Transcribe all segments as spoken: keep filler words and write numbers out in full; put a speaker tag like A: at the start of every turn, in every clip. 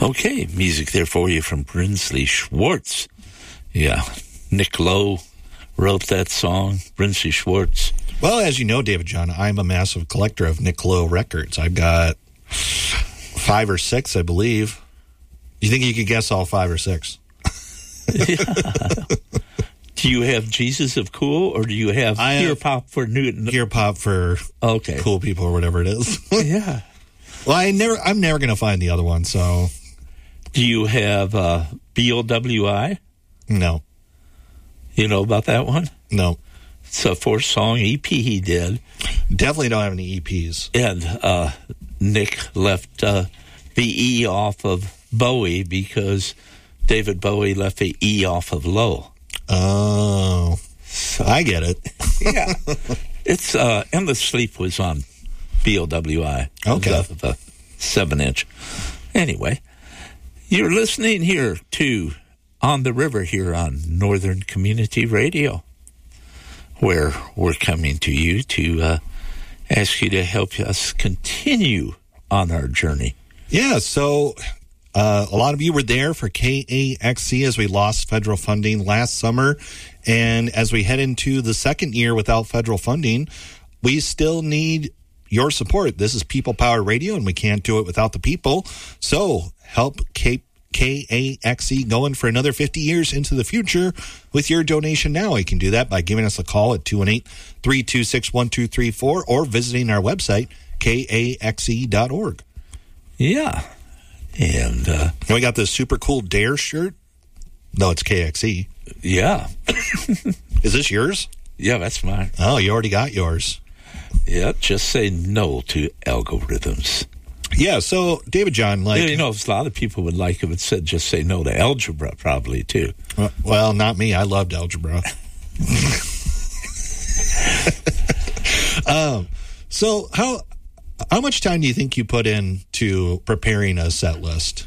A: Okay, music there for you from Brinsley Schwarz. Yeah, Nick Lowe wrote that song, Brinsley Schwarz.
B: Well, as you know, David John, I'm a massive collector of Nick Lowe records. I've got five or six, I believe. You think you could guess all five or six?
A: Yeah. Do you have Jesus of Cool, or do you have
B: I
A: Gear
B: have
A: Pop for Newton?
B: Gear Pop for
A: okay.
B: cool people or whatever it is.
A: Yeah.
B: Well, I never, I'm never going to find the other one, so.
A: Do you have uh, B O W I?
B: No.
A: You know about that one?
B: No.
A: It's a four-song E P he did.
B: Definitely don't have any E Ps.
A: And uh, Nick left uh, the E off of Bowie because David Bowie left the E off of Lowe.
B: Oh, so, I get it.
A: Yeah. It's uh, Endless Sleep was on B O W I.
B: Okay.
A: Off of a seven-inch. Anyway, you're listening here to On the River here on Northern Community Radio, where we're coming to you to uh, ask you to help us continue on our journey.
B: Yeah, so uh, a lot of you were there for K A X C as we lost federal funding last summer. And as we head into the second year without federal funding, we still need your support. This is People Power Radio, and we can't do it without the people. So help keep K A X C going for another fifty years into the future with your donation now. You can do that by giving us a call at two one eight, three two six, one two three four or visiting our website, K A X E dot org.
A: Yeah. And, uh,
B: and we got this super cool Dare shirt. No, it's K X E.
A: Yeah.
B: Is this yours?
A: Yeah, that's mine.
B: Oh, you already got yours.
A: Yeah, just say no to algorithms.
B: Yeah, so, David John, like...
A: Yeah, you know, a lot of people would like if it said just say no to algebra, probably, too.
B: Well, not me. I loved algebra. um, so, how how much time do you think you put into preparing a set list?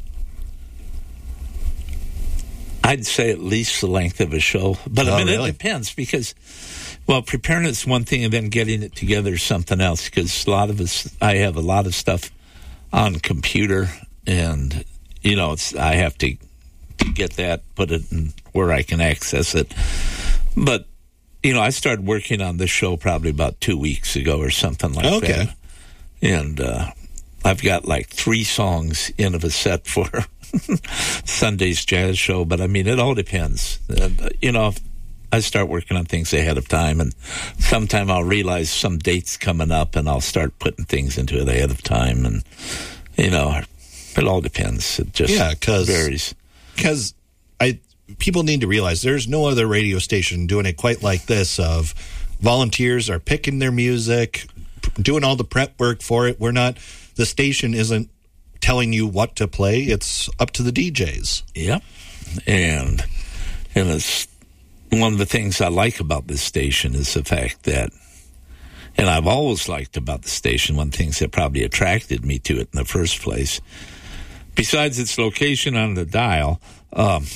A: I'd say at least the length of a show. But,
B: oh,
A: I mean,
B: really?
A: It depends because... Well, preparing it's one thing, and then getting it together is something else. Because a lot of us, I have a lot of stuff on computer, and you know, it's I have to, to get that, put it in where I can access it. But you know, I started working on this show probably about two weeks ago or something like
B: okay.
A: that. And uh, I've got like three songs in of a set for Sunday's jazz show. But I mean, it all depends. Uh, you know. If, I start working on things ahead of time, and sometime I'll realize some date's coming up, and I'll start putting things into it ahead of time, and, you know, it all depends. It just
B: yeah, cause,
A: varies.
B: Because I people need to realize there's no other radio station doing it quite like this of volunteers are picking their music, doing all the prep work for it. We're not, the station isn't telling you what to play. It's up to the D Js.
A: Yeah, and, and it's, one of the things I like about this station is the fact that, and I've always liked about the station, one of the things that probably attracted me to it in the first place, besides its location on the dial, um,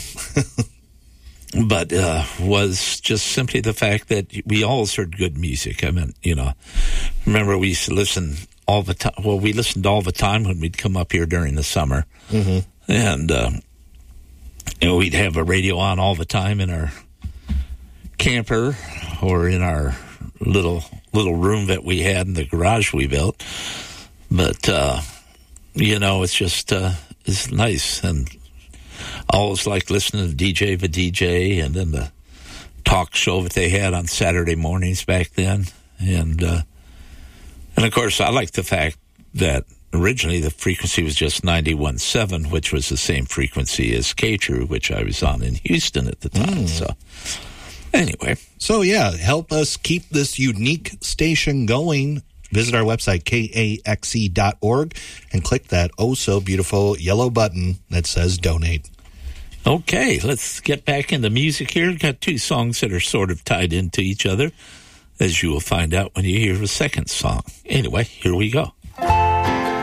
A: but uh, was just simply the fact that we always heard good music. I mean, you know, remember we used to listen all the time. Well, we listened all the time when we'd come up here during the summer.
B: Mm-hmm.
A: And, um, you know, we'd have a radio on all the time in our camper or in our little little room that we had in the garage we built. But, uh, you know, it's just, uh, it's nice. And I always liked listening to D J the D J and then the talk show that they had on Saturday mornings back then. And, uh, and of course, I liked the fact that originally the frequency was just ninety-one point seven, which was the same frequency as K-True, which I was on in Houston at the time. Mm. So, anyway.
B: So, yeah, help us keep this unique station going. Visit our website, K A X E dot org, and click that oh-so-beautiful yellow button that says Donate.
A: Okay, let's get back into music here. We've got two songs that are sort of tied into each other, as you will find out when you hear the second song. Anyway, here we go.